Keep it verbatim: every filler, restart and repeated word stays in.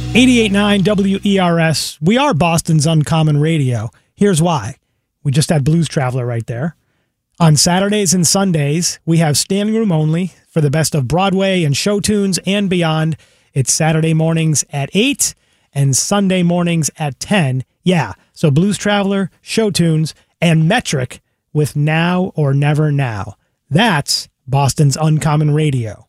eighty-eight point nine W E R S. We are Boston's Uncommon Radio. Here's why. We just had Blues Traveler right there. On Saturdays and Sundays, we have standing room only for the best of Broadway and show tunes and beyond. It's Saturday mornings at eight and Sunday mornings at ten. Yeah, so Blues Traveler, show tunes, and Metric with Now or Never Now. That's Boston's Uncommon Radio.